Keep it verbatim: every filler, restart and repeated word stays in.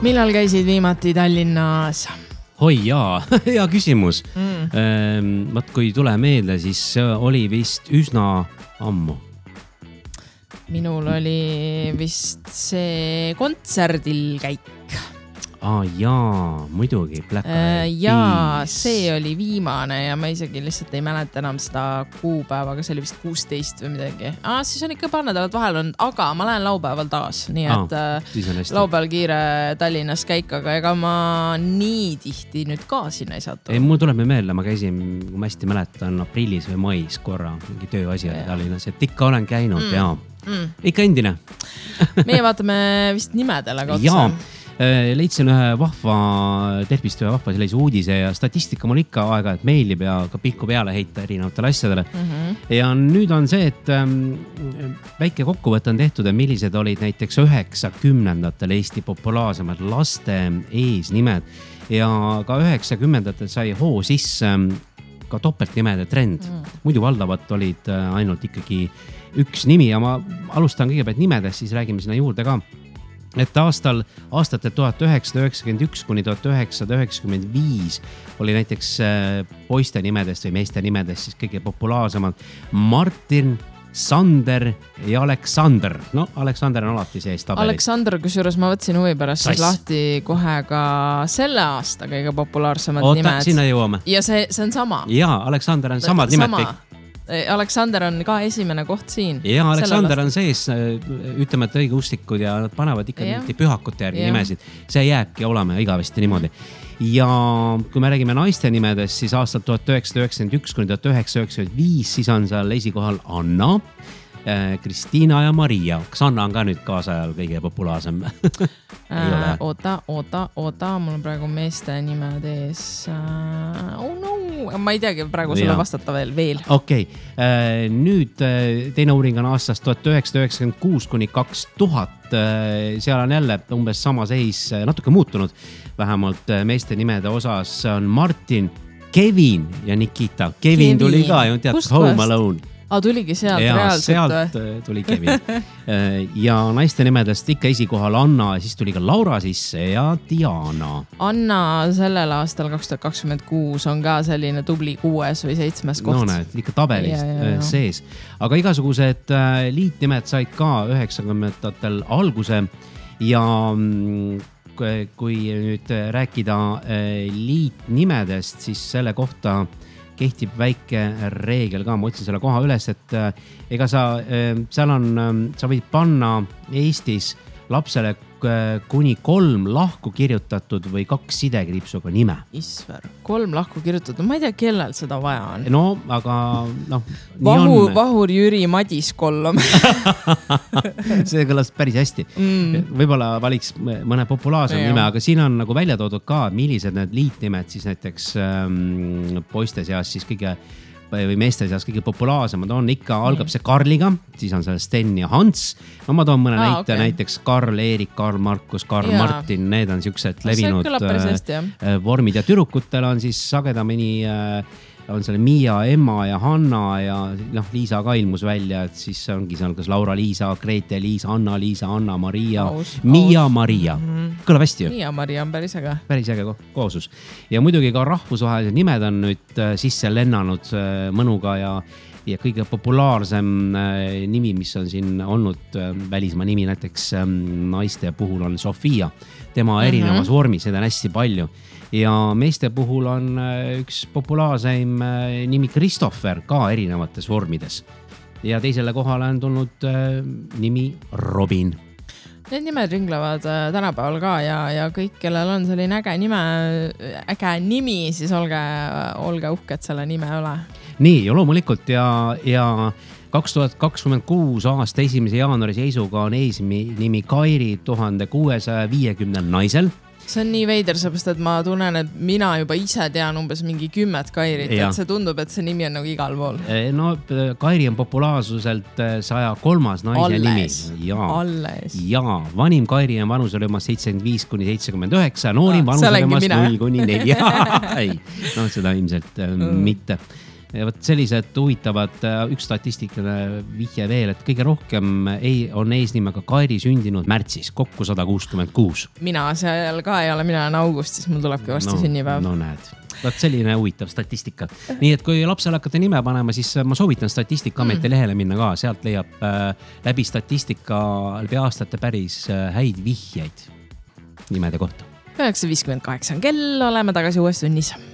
Millal käisid viimati Tallinnas? Oi jaa, hea küsimus. Mm. Ehm, vaat kui tule meelde, siis oli vist üsna ammu. Minul oli vist see kontserdil käik. Ah, jaa, muidugi. Black äh, jaa, see oli viimane ja ma isegi lihtsalt ei mäleta enam seda kuupäeva, aga see oli vist kuusteist või midagi. Ah, siis on ikka paar nädalat vahel olnud, aga ma lähen laupäeval taas. Nii et ah, laupäeval kiire Tallinnas käik, aga ega ma nii tihti nüüd ka sinna ei saatu. Ei, mul tuleb meelde, ma käisin, kui ma hästi mäletan, aprillis või mais korra mingi tööasi oli Tallinnas, et ikka olen käinud mm. ja mm. ikka endine. Meie vaatame vist nimedele ka otsa. Jaa. Leidsin ühe vahva, tervist ühe vahva sellise uudise ja statistika mul ikka aega, et meilib ja ka pilku peale heita erinevatele asjadele. Mm-hmm. Ja nüüd on see, et ähm, väike kokkuvõte on tehtud, et millised olid näiteks üheksakümnendatel Eesti populaarsemad laste eesnimed ja ka üheksakümnendatel sai hoo sisse ka topeltnimede trend. Mm. Muidu valdavalt olid ainult ikkagi üks nimi ja ma alustan kõigepealt nimedest, siis räägime sinna juurde ka. Et aastal, aastate tuhat üheksasada üheksakümmend üks kuni tuhat üheksasada üheksakümmend viis oli näiteks poiste nimedest või meeste nimedest siis kõige populaarsemad Martin, Sander ja Aleksander. No, Aleksander on alati sees tabelis. Aleksander, kusjuures ma võtsin huvi pärast siis lahti kohe ka selle aasta kõige populaarsemad Oota, nimed. Sinna jõuame. Ja see, see on sama. Jaa, Aleksander on samad nimed kõik. Aleksander on ka esimene koht siin. Ja Aleksander on sees, ütleme, et õigeustikud ja nad panevad ikka yeah. pühakute järgi yeah. nimesid. See jääbki olema igavesti niimoodi. Ja kui me räägime naiste nimedest, siis aastal tuhat üheksasada üheksakümmend üks kuni tuhat üheksasada üheksakümmend viis, siis on seal esikohal Anna, Kristiina ja Maria. Kas Anna on ka nüüd kaasajal kõige populaarsem? äh, oota, oota, oota, mul on praegu meeste nimed ees. Äh, oh no, ma ei teagi praegu sulle vastata veel. veel. Okei, okay. Nüüd teine uuring on aastast tuhat üheksasada üheksakümmend kuus kuni kaks tuhat. Seal on jälle umbes sama seis natuke muutunud. Vähemalt meeste nimede osas on Martin, Kevin ja Nikita. Kevin, Kevin. Tuli ka ju tead Home Alone. Ah, tuligi sealt ja, reaalselt. Sealt tuli Kevin. Ja naiste nimedest ikka esikohal Anna, siis tuli ka Laura sisse ja Diana. Anna sellel aastal kaks tuhat kakskümmend kuus on ka selline tubli kuues või seitsmes koht. No näed, ikka tabelist ja, ja, ja. sees. Aga igasugused liitnimed said ka üheksakümnendatel alguse ja kui nüüd rääkida liitnimedest, siis selle kohta kehtib väike reegel ka, ma otsin selle koha üles, et ega sa, seal on, sa võid panna Eestis lapsele kuni kolm lahku kirjutatud või kaks sidekriipsuga nime. Isver, kolm lahku kirjutatud, ma ei tea, kellel seda vaja on. No, aga noh. Vahur, Vahur Jüri Madis Kollom. See kõlas päris hästi. Mm. Võib-olla valiks mõne populaarsem nime, aga siin on nagu välja toodud ka, millised need liitnimed siis näiteks ähm, poiste seas siis kõige või meeste seas kõige populaarsemad on ikka, algab see Karliga, siis on seal Sten ja Hans. No ma toon mõne ah, näite, okay. näiteks Karl, Eerik, Karl, Markus, Karl, ja. Martin, need on siuksed levinud hästi, vormid ja tüdrukutel on siis sagedamini on seal Miia, Emma ja Hanna ja noh, Liisa ka ilmus välja, et siis ongi seal kas Laura, Liisa, Grete, Liisa, Anna, Liisa, Anna, Maria, aus, Miia, aus. Maria. Mm-hmm. Kõlab hästi ju? Miia, Maria on päris äge. Päris äge koosus. Ja muidugi ka rahvusvahelised nimed on nüüd sisse lennanud mõnuga ja, ja kõige populaarsem nimi, mis on siin olnud välismaa nimi, näiteks naiste puhul on Sofia. Tema erinevas mm-hmm. vormis, seda on hästi palju. Ja meeste puhul on üks populaarseim nimi Christopher ka erinevates vormides. Ja teisele kohale on tulnud nimi Robin. Need nimed ringlevad tänapäeval ka ja, ja kõik, kellel on selline äge nime, äge nimi, siis olge, olge uhked selle nime üle. Nii, ja loomulikult ja, ja kaks tuhat kakskümmend kuus aasta esimese jaanuari seisuga on eesnimi Kairi tuhat kuuesaja viiekümne naisel. See on nii veider, seepärast, et ma tunnen, et mina juba ise tean umbes mingi kümmet Kairit, ja. Et see tundub, et see nimi on nagu igal pool. No, Kairi on populaarsuselt saja kolmas naise Alles. nimi. Ja, Alles. Ja, vanim Kairi on vanuserühmas seitsekümmend viis kuni seitsekümmend üheksa, noorim vanuserühmas null kuni neli. Ei, no seda ilmselt mm. mitte. ja võt sellised huvitavad, üks statistikaline vihje veel, et kõige rohkem ei, on eesnimega Kairi sündinud märtsis, kokku sada kuuskümmend kuus. Mina seal ka ei ole, mina olen augustis, mul tulebki varsti no, sünnipäev. No näed. Võt selline huvitav statistika. Nii et kui lapsele hakkate nime panema, siis ma soovitan Statistikaameti mm. lehele minna ka. Sealt leiab äh, läbi statistika läbi aastate päris äh, häid vihjeid nimede kohta. üheksa viiskümmend kaheksa on kell, oleme tagasi uues tunnis.